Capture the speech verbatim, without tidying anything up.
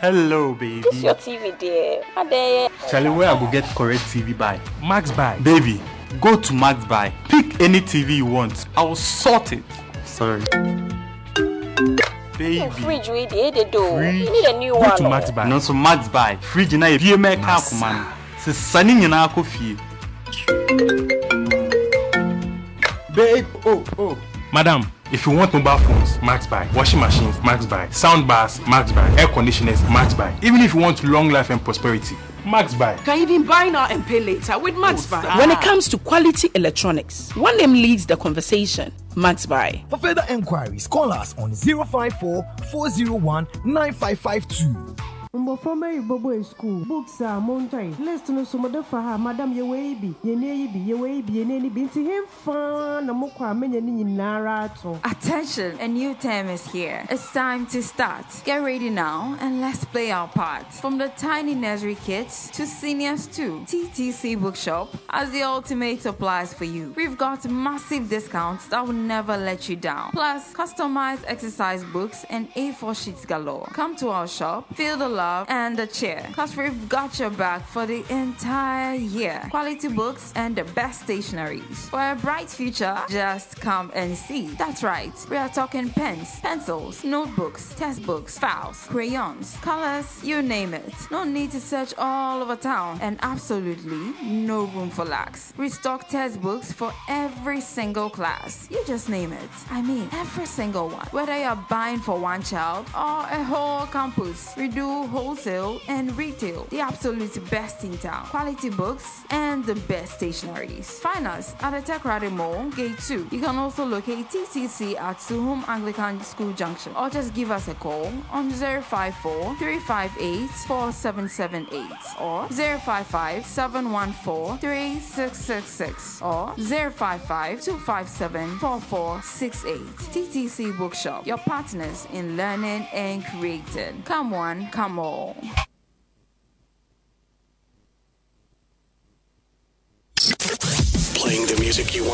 Hello, baby. This your T V, dear. Ade. Charlie, where I go get correct T V buy? Max Buy. Baby, go to Max Buy. Pick any T V you want. I will sort it. Sorry. Baby. Oh, fridge we dey dey do. Fridge. You need a new Go one. to Max Buy. No, so Max Buy. Fridge na e bie make am man. Se sani nyina akọ fie. Babe, oh, oh. Madam, if you want mobile phones, Max Buy. Washing machines, Max Buy. Sound bars, Max Buy. Air conditioners, Max Buy. Even if you want long life and prosperity, Max Buy. Can even buy now and pay later with Max Buy. Ah. When it comes to quality electronics, one name leads the conversation. Max Buy. For further enquiries, call us on zero five four, four zero one, nine five five two. Mbo from my bobo in school. Books are mountain. Let's know some other for her, Madam Yewabi, Yenabi, Yewabi, Yenani Binti him fan, Namokwa, many Narato. Attention, a new term is here. It's time to start. Get ready now and let's play our part. From the tiny nursery kids to seniors too, T T C Bookshop has the ultimate supplies for you. We've got massive discounts that will never let you down. Plus, customized exercise books and A four sheets galore. Come to our shop, feel the love and the cheer, cause we've got your back for the entire year. Quality books and the best stationeries. For a bright future, just come and see. That's right, we are talking pens, pencils, notebooks, textbooks, files, crayons, colors, you name it. No need to search all over town, and absolutely no room for lacks. We stock textbooks for every single class. You just name it. I mean, every single one. Whether you're buying for one child or a whole campus, we do wholesale and retail, the absolute best in town. Quality books and the best stationeries. Find us at the Tekrade Mall, Gate two. You can also locate T T C at Suhum Anglican School Junction, or just give us a call on zero five four, three five eight, four seven seven eight or zero five five, seven one four, three six six six or zero five five, two five seven, four four six eight. T T C Bookshop, your partners in learning and creating. Come one, come all. Playing the music you want.